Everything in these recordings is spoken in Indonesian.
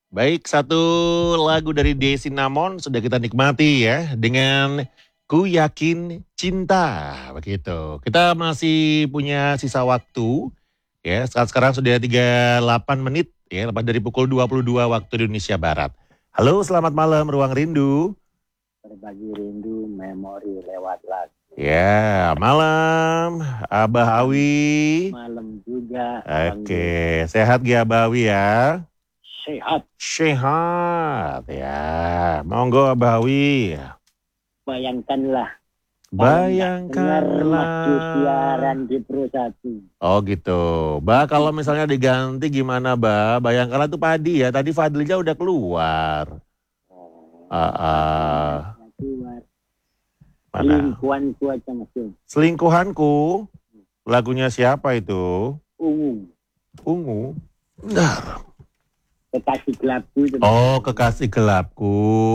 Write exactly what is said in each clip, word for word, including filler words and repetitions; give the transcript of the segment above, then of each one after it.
Baik, satu lagu dari Desinamon sudah kita nikmati ya dengan Ku Yakin Cinta, begitu. Kita masih punya sisa waktu ya, saat sekarang sudah tiga puluh delapan menit ya, lepas dari pukul dua puluh dua waktu Indonesia Barat. Halo, selamat malam Ruang Rindu. Berbagi rindu memori lewat lagu. Ya, malam Abah Malam, Awi. malam juga. Oke, sehat gak Abah Awi ya? Sehat. Sehat ya, monggo Abah Awi. Bayangkanlah kalau nggak dengar Mas Ju siaran Bayangkanlah. di Pro satu. Oh gitu. Bah kalau misalnya diganti gimana Bah? Bayangkanlah tuh padi ya. Tadi Fadlija udah keluar. Oh, Ah, ah. keluar. Mana? Selingkuhanku aja Mas Ju. Selingkuhanku. Lagunya siapa itu? Ungu. Ungu. Bentar. Kekasih gelapku. Itu Oh, kekasih gelapku.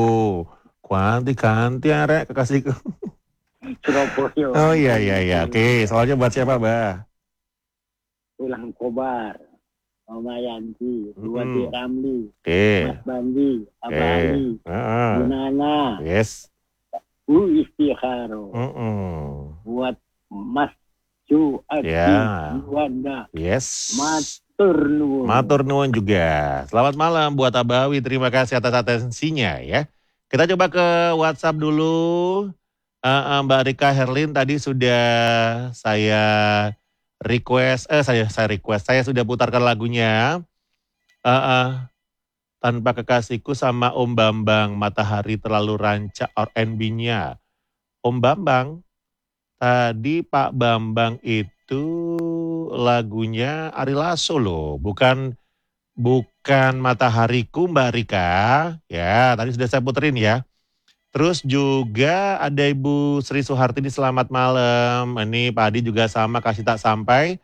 Ganti-ganti arek kekasihku. Surabaya. Oh iya iya iya. Oke, soalnya buat siapa, Bah? Ulang Kobar. Mama Yanti, Dua Mm-mm. Dik Ramli, Oke. Mas Bandi, Oke. Abali, Ah. Bu Nana, Yes. Bu Istikharo, Mm-mm. buat Mas Ju Adi Ya. Juanda, Yes. Matur nuwun. Matur nuwun juga. Selamat malam buat Abawi. Terima kasih atas atensinya ya. Kita coba ke WhatsApp dulu. Uh, uh, Mbak Rika Herlin tadi sudah saya request, eh saya saya request, saya sudah putarkan lagunya. Uh, uh, Tanpa Kekasihku sama Om Bambang, Matahari Terlalu Rancak R and B-nya. Om Bambang, tadi Pak Bambang itu lagunya Ari Lasso loh, bukan bukan Matahariku Mbak Rika. Ya, tadi sudah saya puterin ya. Terus juga ada Ibu Sri Suhartini, selamat malam. Ini Pak Adi juga sama, kasih tak sampai.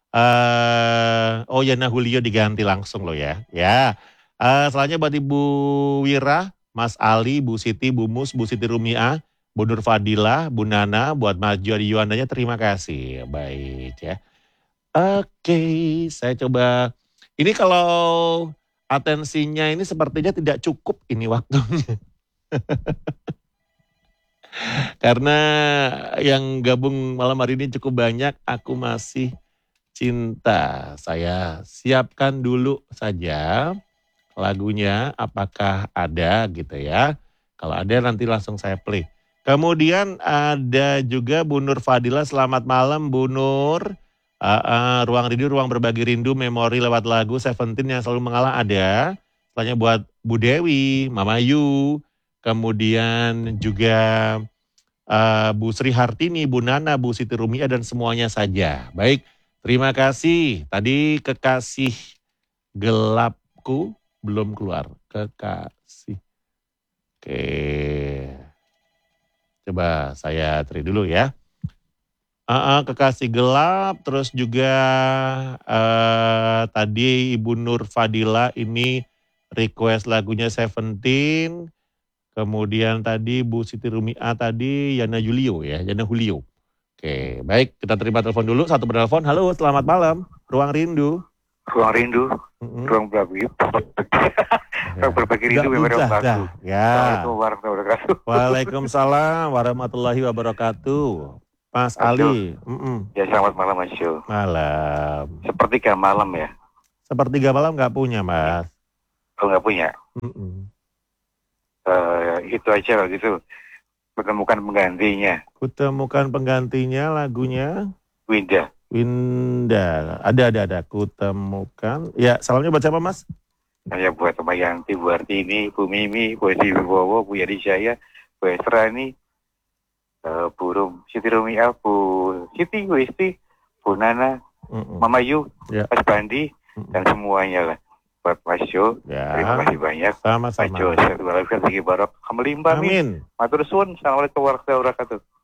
Uh, oh Yana Julio diganti langsung loh ya. Ya. Uh, selanjutnya buat Ibu Wira, Mas Ali, Bu Siti, Bu Mus, Bu Siti Rumia, Bu Nur Fadila, Bu Nana, buat Mas Jody Yuandanya terima kasih. Baik ya. Oke, saya coba. Ini kalau atensinya ini sepertinya tidak cukup ini waktunya. Karena yang gabung malam hari ini cukup banyak, aku masih cinta. Saya siapkan dulu saja lagunya, apakah ada gitu ya. Kalau ada nanti langsung saya play. Kemudian ada juga Bu Nur Fadila, selamat malam Bu Nur. Uh, uh, ruang rindu, ruang berbagi rindu, memori lewat lagu Seventeen yang selalu mengalah ada. Selanjutnya buat Bu Dewi, Mama Yu, kemudian juga uh, Bu Sri Hartini, Bu Nana, Bu Siti Rumia dan semuanya saja. Baik, terima kasih. Tadi Kekasih Gelapku belum keluar. Kekasih. Oke. Coba saya teri dulu ya. Uh, uh, Kekasih Gelap, terus juga uh, tadi Ibu Nur Fadila ini request lagunya Seventeen. Kemudian tadi Bu Siti Rumia tadi Yana Julio ya, Yana Julio. Oke, baik kita terima telepon dulu, satu penelpon. Halo, selamat malam, Ruang Rindu. Ruang Rindu, mm-hmm. Ruang berbagi, ruang berbagi rindu memang lagu. Ya. Assalamualaikum warahmatullahi wabarakatuh. Waalaikumsalam warahmatullahi wabarakatuh. Mas, Mas Ali. Mm-mm. Ya selamat malam Mas Jo. Malam. Sepertiga malam ya. Sepertiga malam nggak punya Mas. Oh nggak punya. Mm-mm. Uh, itu aja lah gitu. Kutemukan penggantinya. Kutemukan penggantinya lagunya. Winda. Winda, ada ada ada. Kutemukan. Ya, salamnya buat siapa Mas? Saya buat Mbak Yanti, Bu Artini, Bu Mimi, Bu Edi Wibowo, Bu Yadi Jaya, Bu Esrani, uh, Bu Rum, Siti Rumia, Bu Siti, Bu Isti, Bu Nana, Mm-mm. Mama Yu, ya. Mas Bandi, Mm-mm. dan semuanya lah. Buat Mas Jo, ya. Terima kasih banyak. Sama-sama. Mas Jo, saya terima kasih barok. Amin. Matur suwun. Assalamualaikum warahmatullahi wabarakatuh.